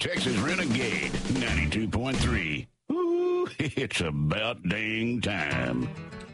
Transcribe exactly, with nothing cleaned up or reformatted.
Texas Renegade ninety-two point three. Ooh, it's about dang time.